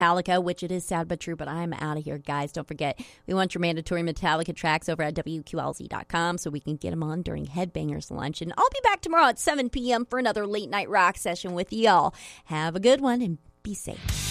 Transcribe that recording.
Metallica, which it is sad but true, but I'm out of here, guys. Don't forget, we want your mandatory Metallica tracks over at WQLZ.com so we can get them on during Headbangers Lunch. And I'll be back tomorrow at 7 p.m. for another late night rock session with y'all. Have a good one and be safe.